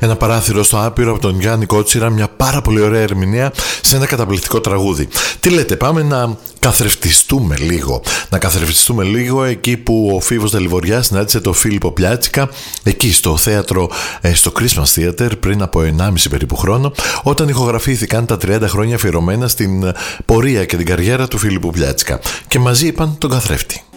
Ένα παράθυρο στο άπειρο από τον Γιάννη Κότσιρα, μια πάρα πολύ ωραία ερμηνεία σε ένα καταπληκτικό τραγούδι. Τι λέτε, πάμε να καθρεφτιστούμε λίγο. Να καθρεφτιστούμε λίγο εκεί που ο Φίβος Δελιβοριάς συνάντησε τον Φίλιππο Πλιάτσικα, εκεί στο θέατρο, στο Christmas Theater, πριν από 1,5 περίπου χρόνο, όταν ηχογραφήθηκαν τα 30 χρόνια αφιερωμένα στην πορεία και την καριέρα του Φίλιππου Πλιάτσικα. Και μαζί είπαν τον καθρέφτη.